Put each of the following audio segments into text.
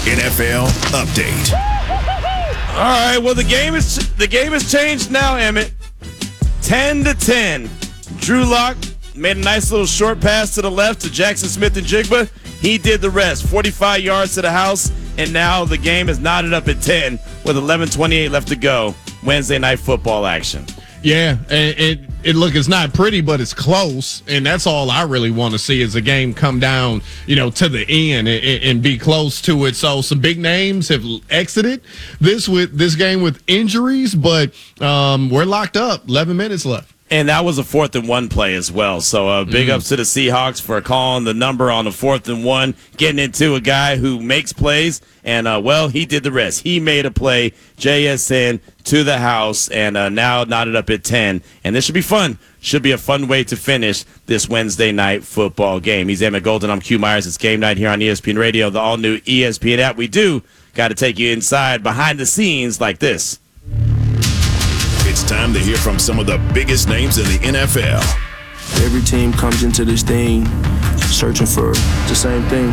NFL Update. All right, well, the game is changed now, Emmett. 10-10. Drew Lock made a nice little short pass to the left to Jackson Smith-Njigba. He did the rest, 45 yards to the house, and now the game is knotted up at 10 with 11:28 left to go. Wednesday night football action. Yeah, it's not pretty, but it's close, and that's all I really want to see is the game come down, to the end and be close to it. So some big names have exited this game with injuries, but we're locked up. 11 minutes left. And that was a 4th-and-1 play as well. So big ups to the Seahawks for calling the number on the 4th-and-1, getting into a guy who makes plays. And, he did the rest. He made a play, JSN, to the house, and now knotted up at 10. And this should be fun. Should be a fun way to finish this Wednesday night football game. He's Emmett Golden. I'm Q Myers. It's game night here on ESPN Radio, the all-new ESPN app. We do got to take you inside behind the scenes like this. It's time to hear from some of the biggest names in the NFL. Every team comes into this thing searching for the same thing.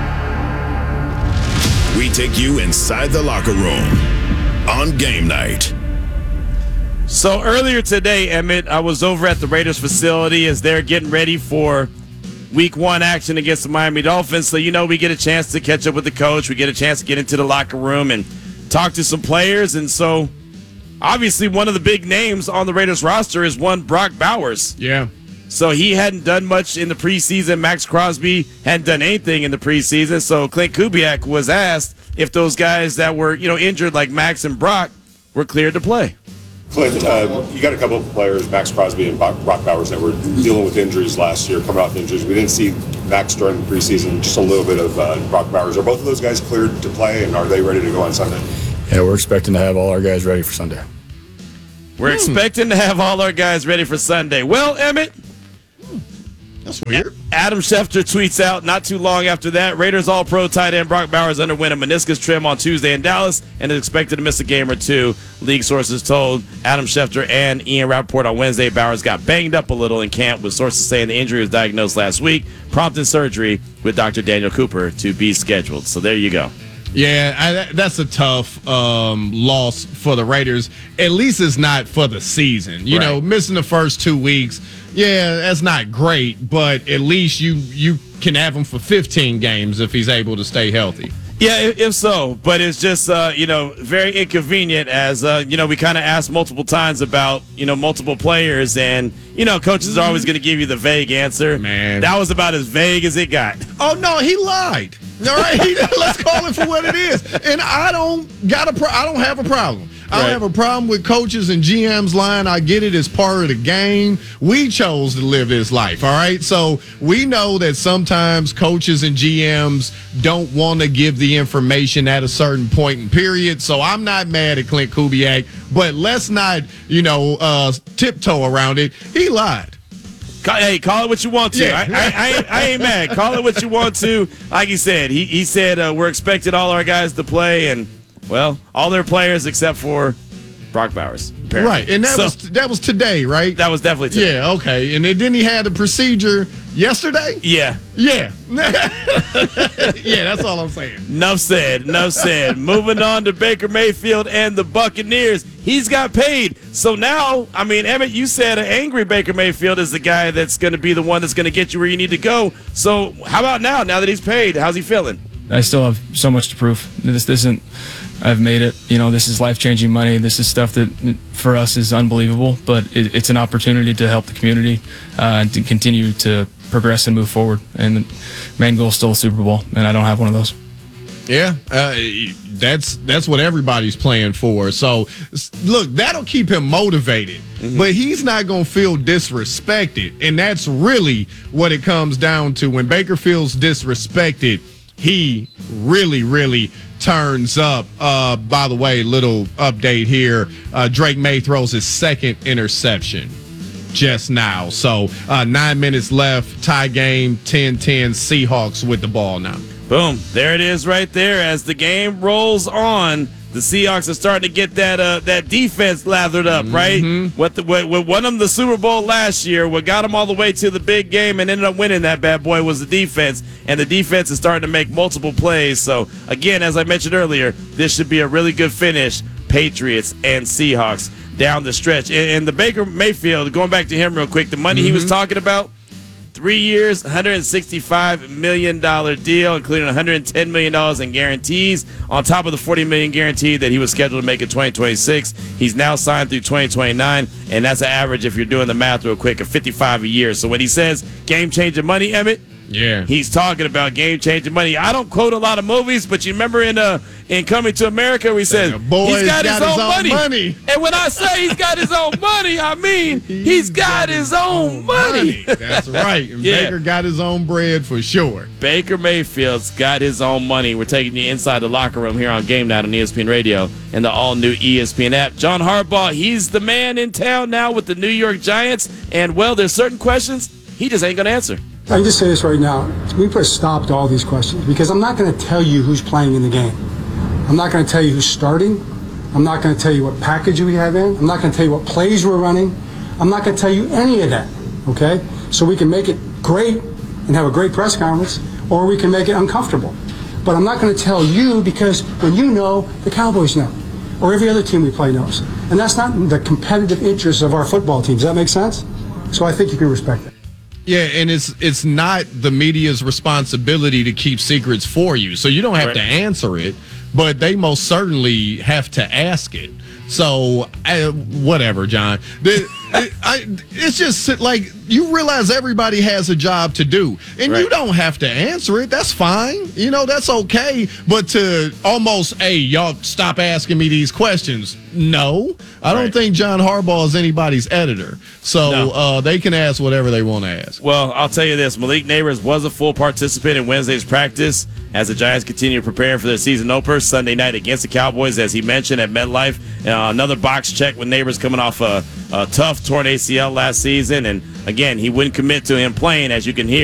We take you inside the locker room on game night. So earlier today, Emmett, I was over at the Raiders facility as they're getting ready for Week 1 action against the Miami Dolphins. So, we get a chance to catch up with the coach. We get a chance to get into the locker room and talk to some players. And so, obviously, one of the big names on the Raiders roster is one Brock Bowers. Yeah. So he hadn't done much in the preseason. Max Crosby hadn't done anything in the preseason. So Clint Kubiak was asked if those guys that were, injured like Max and Brock were cleared to play. Clint, you got a couple of players, Max Crosby and Brock Bowers, that were dealing with injuries last year, coming off injuries. We didn't see Max during the preseason, just a little bit of Brock Bowers. Are both of those guys cleared to play, and are they ready to go on Sunday? Yeah, we're expecting to have all our guys ready for Sunday. We're expecting to have all our guys ready for Sunday. Well, Emmett. That's weird. Adam Schefter tweets out not too long after that, Raiders All-Pro tight end Brock Bowers underwent a meniscus trim on Tuesday in Dallas and is expected to miss a game or two. League sources told Adam Schefter and Ian Rappaport on Wednesday Bowers got banged up a little in camp, with sources saying the injury was diagnosed last week, prompting surgery with Dr. Daniel Cooper to be scheduled. So there you go. Yeah, that's a tough loss for the Raiders. At least it's not for the season. Missing the first 2 weeks, that's not great, but at least you can have him for 15 games if he's able to stay healthy. Yeah, if so, but it's just, very inconvenient as, we kind of asked multiple times about, multiple players, and, coaches are always going to give you the vague answer. Man. That was about as vague as it got. Oh, no, he lied. All right, let's call it for what it is. And I don't have a problem. I don't have a problem with coaches and GMs lying. I get it as part of the game. We chose to live this life, all right? So we know that sometimes coaches and GMs don't want to give the information at a certain point in period. So I'm not mad at Clint Kubiak, but let's not, tiptoe around it. He lied. Hey, call it what you want to. Yeah. I ain't mad. Call it what you want to. Like he said, he said we're expecting all our guys to play, and, all their players except for Brock Bowers. Apparently. Right, and that was today, right? That was definitely today. Yeah, okay. And then he had the procedure yesterday? Yeah. Yeah. Yeah, that's all I'm saying. Enough said. Moving on to Baker Mayfield and the Buccaneers. He's got paid. So now, Emmett, you said an angry Baker Mayfield is the guy that's going to be the one that's going to get you where you need to go. So how about now that he's paid? How's he feeling? I still have so much to prove. This isn't, I've made it. This is life-changing money. This is stuff that for us is unbelievable, but it's an opportunity to help the community and to continue to progress and move forward. And the main goal is still a Super Bowl, and I don't have one of those. Yeah, that's what everybody's playing for. So, look, that'll keep him motivated, but he's not going to feel disrespected, and that's really what it comes down to. When Baker feels disrespected, he really, really turns up. By the way, little update here. Drake May throws his second interception just now. So 9 minutes left, tie game, 10-10, Seahawks with the ball now. Boom. There it is right there as the game rolls on. the Seahawks are starting to get that defense lathered up, right? What won them the Super Bowl last year, what got them all the way to the big game and ended up winning that bad boy was the defense, and the defense is starting to make multiple plays. So, again, as I mentioned earlier, this should be a really good finish, Patriots and Seahawks down the stretch. And the Baker Mayfield, going back to him real quick, the money he was talking about, 3 years, $165 million deal, including $110 million in guarantees, on top of the $40 million guarantee that he was scheduled to make in 2026. He's now signed through 2029, and that's an average, if you're doing the math real quick, of $55 a year. So when he says game-changing money, Emmett, yeah, he's talking about game-changing money. I don't quote a lot of movies, but you remember in Coming to America where he says he's got his own money. And when I say he's got his own money, I mean he's got his own money. That's right. And Yeah. Baker got his own bread for sure. Baker Mayfield's got his own money. We're taking you inside the locker room here on Game Night on ESPN Radio and the all-new ESPN app. John Harbaugh, he's the man in town now with the New York Giants. And, well, there's certain questions he just ain't going to answer. I can just say this right now. We put a stop to all these questions because I'm not going to tell you who's playing in the game. I'm not going to tell you who's starting. I'm not going to tell you what package we have in. I'm not going to tell you what plays we're running. I'm not going to tell you any of that, okay? So we can make it great and have a great press conference, or we can make it uncomfortable. But I'm not going to tell you because when you know, the Cowboys know, or every other team we play knows. And that's not in the competitive interests of our football teams. Does that make sense? So I think you can respect it. Yeah, and it's not the media's responsibility to keep secrets for you. So you don't have to answer it, but they most certainly have to ask it. So, whatever, John. It's just like you realize everybody has a job to do, and you don't have to answer it. That's fine. You know, that's okay. But to almost, hey, y'all stop asking me these questions. No, I don't think John Harbaugh is anybody's editor. So they can ask whatever they want to ask. Well, I'll tell you this. Malik Neighbors was a full participant in Wednesday's practice as the Giants continue preparing for their season opener Sunday night against the Cowboys, as he mentioned, at MetLife. Another box check with Neighbors coming off a tough torn ACL last season. And, again, he wouldn't commit to him playing, as you can hear.